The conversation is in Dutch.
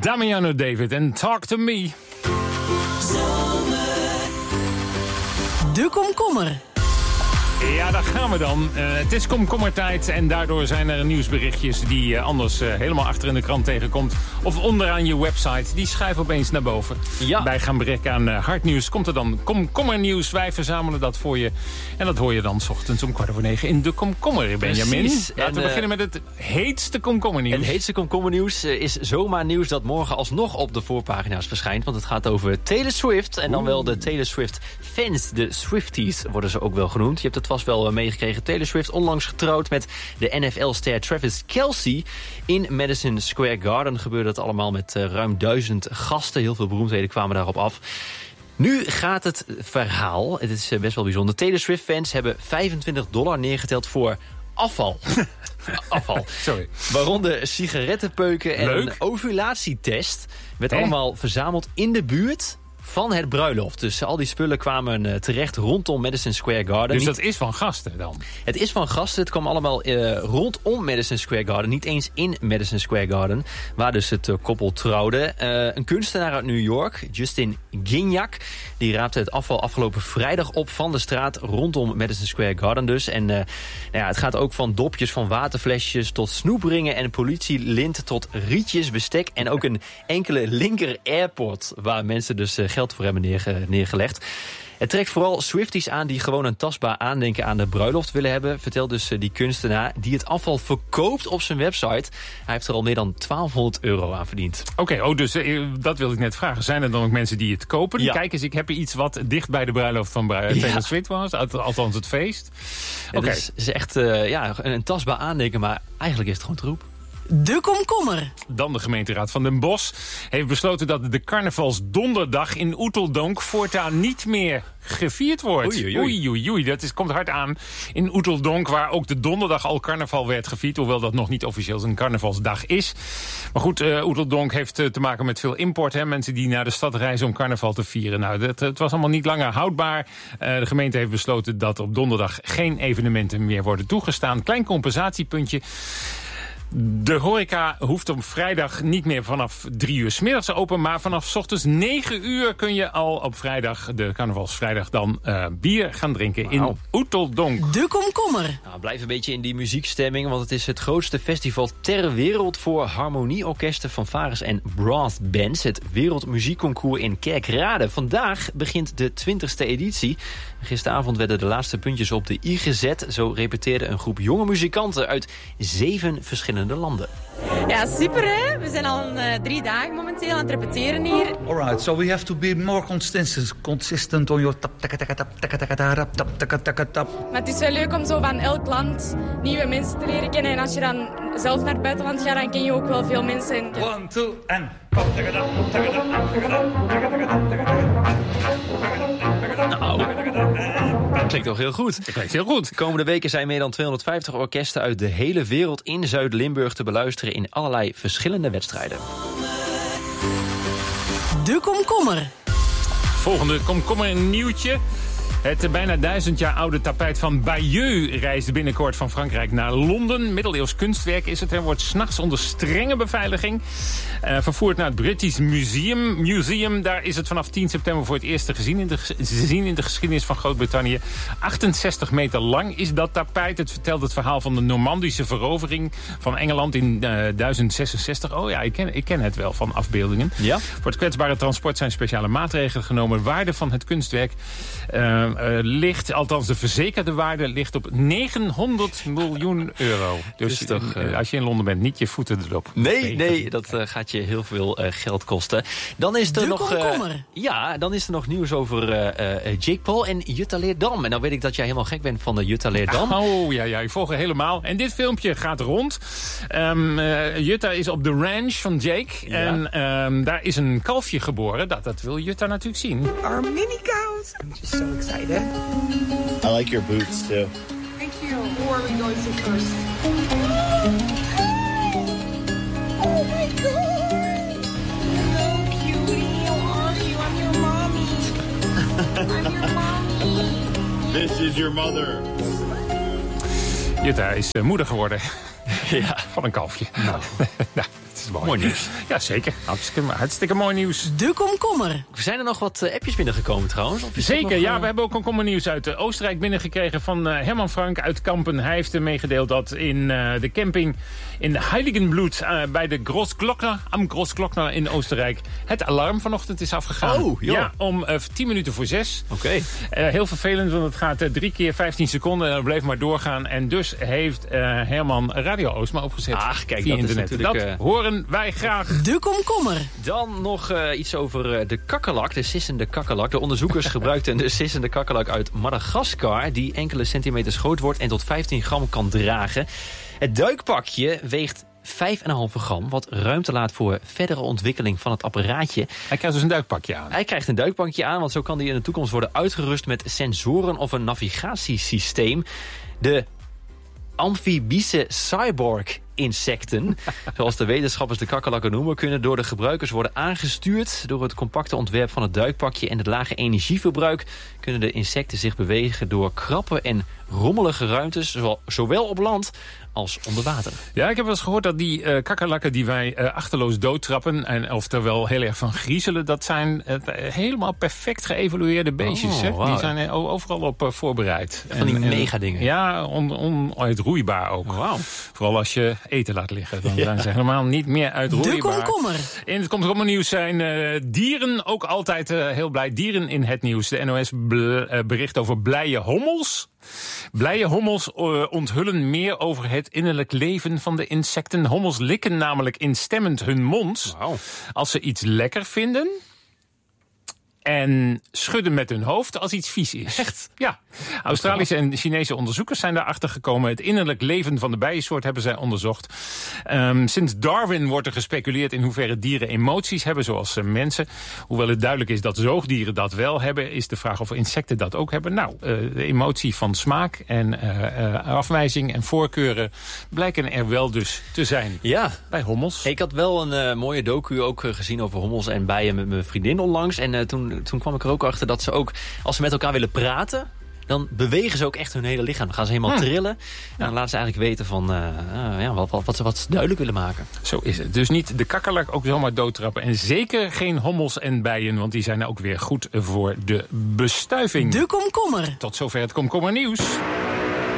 Damiano David en Talk to Me. De komkommer. Ja, daar gaan we dan. Het is komkommertijd en daardoor zijn er nieuwsberichtjes die je anders helemaal achter in de krant tegenkomt. Of onderaan je website. Die schuiven opeens naar boven. Ja. Bij gaan bereiken aan hard nieuws komt er dan komkommernieuws. Wij verzamelen dat voor je. En dat hoor je dan 's ochtends om 8:45 in de komkommer, Benjamin. Precies. Laten we beginnen met het heetste komkommernieuws. Het heetste komkommernieuws is zomaar nieuws dat morgen alsnog op de voorpagina's verschijnt. Want het gaat over Taylor Swift. En dan wel de Taylor Swift fans. De Swifties worden ze ook wel genoemd. Je hebt het vast wel meegekregen. Taylor Swift onlangs getrouwd met de NFL-ster Travis Kelce. In Madison Square Garden gebeurde dat allemaal met ruim 1000 gasten. Heel veel beroemdheden kwamen daarop af. Nu gaat het verhaal. Het is best wel bijzonder. Taylor Swift-fans hebben $25 neergeteld voor afval. Afval. Sorry. Waaronder sigarettenpeuken en Leuk. een ovulatietest. Werd allemaal verzameld in de buurt van het bruiloft. Dus al die spullen kwamen terecht rondom Madison Square Garden. Dus dat is van gasten dan? Het is van gasten. Het kwam allemaal rondom Madison Square Garden. Niet eens in Madison Square Garden. Waar dus het koppel trouwde. Een kunstenaar uit New York, Justin Gignac. Die raapte het afval afgelopen vrijdag op van de straat rondom Madison Square Garden dus. En het gaat ook van dopjes van waterflesjes tot snoepringen en politielint tot rietjes, bestek. En ook een enkele linker airport waar mensen dus geld voor hebben neergelegd. Het trekt vooral Swifties aan die gewoon een tastbaar aandenken aan de bruiloft willen hebben, vertelt dus die kunstenaar die het afval verkoopt op zijn website. Hij heeft er al meer dan €1200 aan verdiend. Oké, dus dat wilde ik net vragen. Zijn er dan ook mensen die het kopen? Ja. Kijk eens, ik heb iets wat dicht bij de bruiloft van Taylor Swift was. Althans het feest. Oké. Het is echt een tastbaar aandenken, maar eigenlijk is het gewoon troep. De komkommer. Dan de gemeenteraad van Den Bosch heeft besloten dat de carnavalsdonderdag in Oeteldonk voortaan niet meer gevierd wordt. Oei, dat komt hard aan in Oeteldonk, waar ook de donderdag al carnaval werd gevierd, hoewel dat nog niet officieel een carnavalsdag is. Maar goed, Oeteldonk heeft te maken met veel import. Hè? Mensen die naar de stad reizen om carnaval te vieren. Nou, het was allemaal niet langer houdbaar. De gemeente heeft besloten dat op donderdag geen evenementen meer worden toegestaan. Klein compensatiepuntje. De horeca hoeft op vrijdag niet meer vanaf 3 uur 's middags open, maar vanaf 's ochtends 9 uur kun je al op vrijdag, de carnavalsvrijdag, dan bier gaan drinken in Oeteldonk. De komkommer. Nou, blijf een beetje in die muziekstemming, want het is het grootste festival ter wereld voor harmonieorkesten, fanfares en brassbands. Het Wereldmuziekconcours in Kerkrade. Vandaag begint de 20e editie. Gisteravond werden de laatste puntjes op de i gezet. Zo repeteerde een groep jonge muzikanten uit 7 verschillende landen. Ja, super hè. We zijn al 3 dagen momenteel aan het repeteren hier. Alright, so we have to be more consistent on your tap tap. Maar het is wel leuk om zo van elk land nieuwe mensen te leren kennen. En als je dan zelf naar het buitenland gaat, dan ken je ook wel veel mensen. 1, 2 en... Dat klinkt toch heel goed. Dat klinkt heel goed. De komende weken zijn meer dan 250 orkesten uit de hele wereld in Zuid-Limburg te beluisteren in allerlei verschillende wedstrijden. De komkommer. Volgende komkommer nieuwtje. Het bijna 1000 jaar oude tapijt van Bayeux reist binnenkort van Frankrijk naar Londen. Middeleeuws kunstwerk is het en wordt 's nachts onder strenge beveiliging vervoerd naar het British Museum. Daar is het vanaf 10 september voor het eerst te zien in de geschiedenis van Groot-Brittannië. 68 meter lang is dat tapijt. Het vertelt het verhaal van de Normandische verovering van Engeland in 1066. Oh ja, ik ken het wel van afbeeldingen. Ja? Voor het kwetsbare transport zijn speciale maatregelen genomen. Waarde van het kunstwerk ligt, althans de verzekerde waarde, ligt op €900 miljoen. Dus toch, als je in Londen bent, niet je voeten erop. Nee, dat gaat je heel veel geld kosten. Dan is er De nog komkommer. dan is er nog nieuws over Jake Paul en Jutta Leerdam. En nou weet ik dat jij helemaal gek bent van de Jutta Leerdam. Oh ja, ik volg er helemaal. En dit filmpje gaat rond. Jutta is op de ranch van Jake. Ja. En daar is een kalfje geboren. Dat wil Jutta natuurlijk zien. Our mini cows. I'm just so excited. I like your boots too. Thank you. Who are we going to first? Oh my god! Hello, cutie. How are you? I'm your mommy. I'm your mommy. This is your mother. Jutta is moeder geworden. Ja. Van een kalfje. Nou, dat is mooi. Mooi nieuws. Ja, zeker. Hartstikke mooi nieuws. De komkommer. Zijn er nog wat appjes binnengekomen trouwens? Of is Zeker, dat nog, we hebben ook komkommernieuws uit Oostenrijk binnengekregen van Herman Frank uit Kampen. Hij heeft meegedeeld dat in de camping in Heiligenblut bij de Großglockner, am Großglockner in Oostenrijk, het alarm vanochtend is afgegaan. Oh, joh. Ja, om 10 minuten voor 6. Oké. Heel vervelend, want het gaat 3 keer 15 seconden en dat bleef maar doorgaan. En dus heeft Herman Radio Oostma opgezet Kijk, via dat is internet. natuurlijk, Dat horen wij graag. De komkommer. Dan nog iets over de kakkerlak, de sissende kakkerlak. De onderzoekers gebruikten de sissende kakkerlak uit Madagaskar, die enkele centimeters groot wordt en tot 15 gram kan dragen. Het duikpakje weegt 5,5 gram, wat ruimte laat voor verdere ontwikkeling van het apparaatje. Hij krijgt dus een duikpakje aan. Hij krijgt een duikpakje aan, want zo kan hij in de toekomst worden uitgerust met sensoren of een navigatiesysteem. De amfibische cyborg-insecten, zoals de wetenschappers de kakkerlakken noemen, kunnen door de gebruikers worden aangestuurd. Door het compacte ontwerp van het duikpakje en het lage energieverbruik kunnen de insecten zich bewegen door krappe en rommelige ruimtes, zowel op land als onder water. Ja, ik heb wel eens gehoord dat die kakkerlakken die wij achterloos doodtrappen, en oftewel heel erg van griezelen, dat zijn helemaal perfect geëvolueerde beestjes. Hè? Wow. Die zijn overal op voorbereid. Van die mega dingen. Ja, onuitroeibaar ook. Wauw. Vooral als je eten laat liggen. Dan zijn ze helemaal niet meer uitroeibaar. De komkommer. In het komkommernieuws zijn dieren ook altijd heel blij. Dieren in het nieuws. De NOS bericht over blije hommels. Blije hommels onthullen meer over het innerlijk leven van de insecten. Hommels likken namelijk instemmend hun mond als ze iets lekker vinden. En schudden met hun hoofd als iets vies is. Echt? Ja. Australische en Chinese onderzoekers zijn daarachter gekomen. Het innerlijk leven van de bijensoort hebben zij onderzocht. Sinds Darwin wordt er gespeculeerd in hoeverre dieren emoties hebben, zoals mensen. Hoewel het duidelijk is dat zoogdieren dat wel hebben, is de vraag of insecten dat ook hebben. Nou, de emotie van smaak en afwijzing en voorkeuren blijken er wel dus te zijn. Ja. Bij hommels. Ik had wel een mooie docu ook gezien over hommels en bijen met mijn vriendin onlangs. En toen kwam ik er ook achter dat ze ook, als ze met elkaar willen praten, dan bewegen ze ook echt hun hele lichaam. Dan gaan ze helemaal trillen. En dan laten ze eigenlijk weten van wat ze duidelijk willen maken. Zo is het. Dus niet de kakkerlak ook zomaar doodtrappen. En zeker geen hommels en bijen, want die zijn ook weer goed voor de bestuiving. De komkommer. Tot zover het komkommernieuws.